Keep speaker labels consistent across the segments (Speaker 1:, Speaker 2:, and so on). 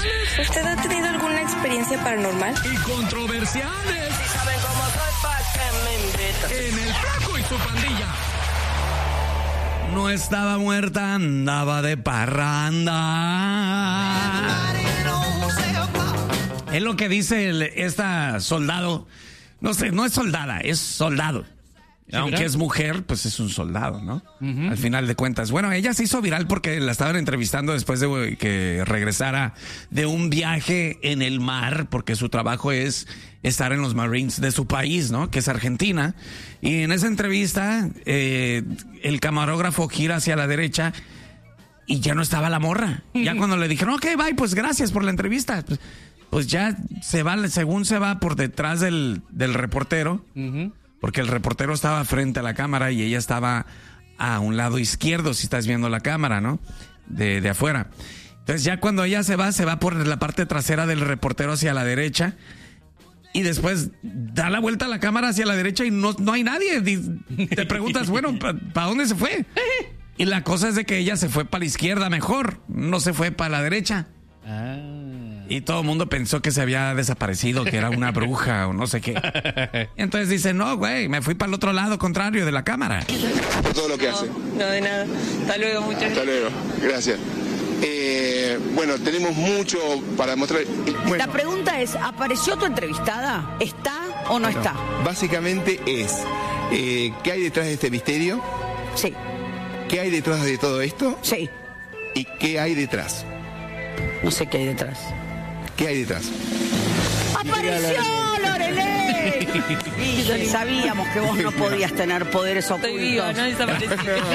Speaker 1: ¿Usted ha tenido alguna experiencia paranormal?
Speaker 2: Y controversiales.
Speaker 3: Si saben cómo soy, ¿pa' qué me invitan?
Speaker 2: En El Flaco y su pandilla. No estaba muerta, andaba de parranda. Es lo que dice esta soldado. No sé, no es soldada, es soldado. Aunque es mujer, pues es un soldado, ¿no? Uh-huh. Al final de cuentas. Bueno, ella se hizo viral porque la estaban entrevistando después de que regresara de un viaje en el mar, porque su trabajo es estar en los Marines de su país, ¿no? Que es Argentina. Y en esa entrevista, el camarógrafo gira hacia la derecha y ya no estaba la morra. Uh-huh. Ya cuando le dijeron, ok, bye, pues gracias por la entrevista. Pues ya se va, según se va por detrás del reportero. Uh-huh. Porque el reportero estaba frente a la cámara y ella estaba a un lado izquierdo, si estás viendo la cámara, ¿no? De afuera. Entonces ya cuando ella se va por la parte trasera del reportero hacia la derecha y después da la vuelta a la cámara hacia la derecha y no hay nadie. Te preguntas, bueno, ¿para dónde se fue? Y la cosa es de que ella se fue para la izquierda mejor, no se fue para la derecha. Y todo el mundo pensó que se había desaparecido, que era una bruja o no sé qué. Entonces dice, no, güey, me fui para el otro lado contrario de la cámara.
Speaker 4: Por todo lo que hace.
Speaker 1: No, de nada. Hasta luego, muchas gracias.
Speaker 4: Hasta luego, gracias. Bueno, tenemos mucho para mostrar. Bueno,
Speaker 5: la pregunta es, ¿apareció tu entrevistada? ¿Está o no está?
Speaker 4: Básicamente es, ¿qué hay detrás de este misterio?
Speaker 5: Sí.
Speaker 4: ¿Qué hay detrás de todo esto?
Speaker 5: Sí.
Speaker 4: ¿Y qué hay detrás?
Speaker 5: No sé qué hay detrás.
Speaker 4: ¿Qué hay detrás?
Speaker 5: ¡Apareció, Lorelei! Y sabíamos que vos no podías tener poderes ocultos.
Speaker 1: Estoy viva, no desaparecí.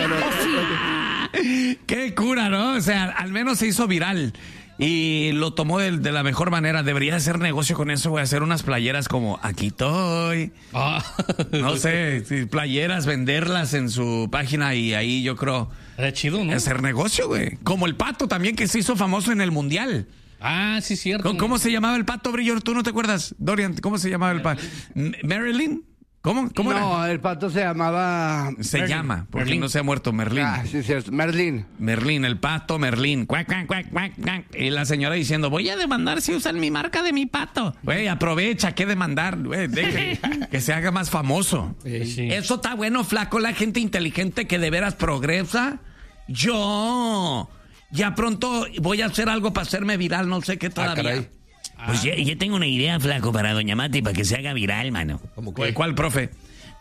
Speaker 2: Qué cura, ¿no? O sea, al menos se hizo viral y lo tomó de la mejor manera. Debería hacer negocio con eso, güey. Hacer unas playeras como aquí estoy. No sé, playeras, venderlas en su página y ahí yo creo.
Speaker 6: Era chido, ¿no?
Speaker 2: Hacer negocio, güey. Como el Pato también, que se hizo famoso en el Mundial.
Speaker 6: Ah, sí, cierto.
Speaker 2: ¿Cómo se llamaba el Pato, Brillo? ¿Tú no te acuerdas, Dorian? ¿Cómo se llamaba el Pato? ¿Marilyn? ¿Cómo era?
Speaker 7: No, el Pato se llamaba...
Speaker 2: Llama, porque no se ha muerto Merlín.
Speaker 7: Ah, sí, cierto. Merlín.
Speaker 2: Merlín, el Pato Merlín. Cuac, cuac, cuac, cuac, cuac. Y la señora diciendo, voy a demandar si usan mi marca de mi pato. Güey, aprovecha, ¿qué demandar? Güey, que se haga más famoso.
Speaker 6: Sí.
Speaker 2: Eso está bueno, Flaco, la gente inteligente que de veras progresa. Yo ya pronto voy a hacer algo para hacerme viral, no sé qué todavía.
Speaker 8: Pues yo tengo una idea, Flaco, para Doña Mati, para que se haga viral, mano.
Speaker 2: ¿Cuál, profe?